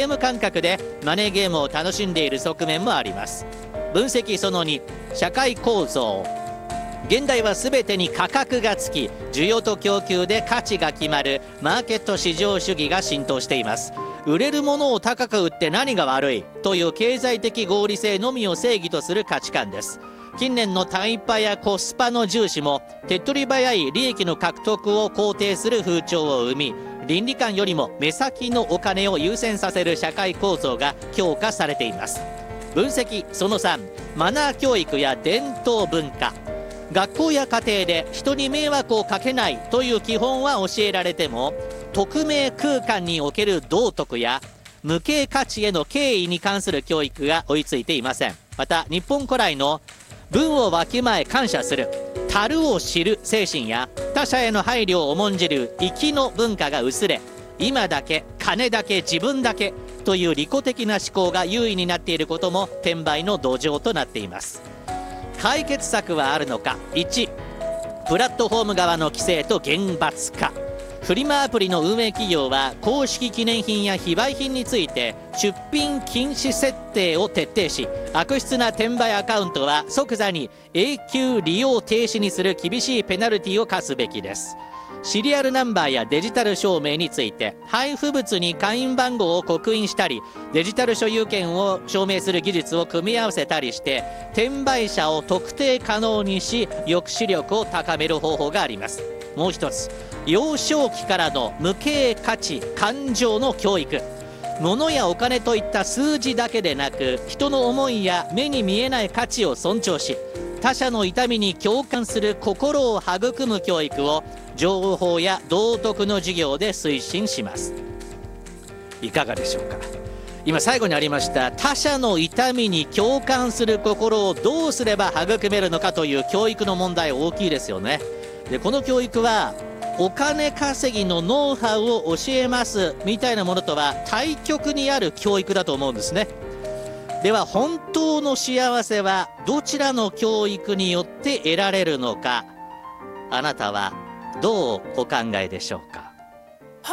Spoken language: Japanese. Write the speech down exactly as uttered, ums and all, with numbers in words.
ゲーム感覚でマネーゲームを楽しんでいる側面もあります。分析そのに、社会構造。現代は全てに価格がつき、需要と供給で価値が決まるマーケット市場主義が浸透しています。売れるものを高く売って何が悪いという経済的合理性のみを正義とする価値観です。近年のタイパやコスパの重視も手っ取り早い利益の獲得を肯定する風潮を生み、倫理観よりも目先のお金を優先させる社会構造が強化されています。分析そのさん、マナー教育や伝統文化。学校や家庭で人に迷惑をかけないという基本は教えられても、匿名空間における道徳や無形価値への敬意に関する教育が追いついていません。また日本古来の分をわきまえ感謝する、足るを知る精神や他者への配慮を重んじる粋の文化が薄れ、今だけ金だけ自分だけという利己的な思考が優位になっていることも転売の土壌となっています。解決策はあるのか。いち、プラットフォーム側の規制と厳罰化。フリマアプリの運営企業は公式記念品や非売品について出品禁止設定を徹底し、悪質な転売アカウントは即座に永久利用停止にする厳しいペナルティを課すべきです。シリアルナンバーやデジタル証明について配布物に会員番号を刻印したり、デジタル所有権を証明する技術を組み合わせたりして転売者を特定可能にし、抑止力を高める方法があります。もう一つ、幼少期からの無形価値感情の教育。物やお金といった数字だけでなく、人の思いや目に見えない価値を尊重し、他者の痛みに共感する心を育む教育を情報や道徳の授業で推進します。いかがでしょうか。今最後にありました他者の痛みに共感する心をどうすれば育めるのかという教育の問題、大きいですよね。でこの教育はお金稼ぎのノウハウを教えますみたいなものとは対極にある教育だと思うんですね。では本当の幸せはどちらの教育によって得られるのか、あなたはどうお考えでしょうか。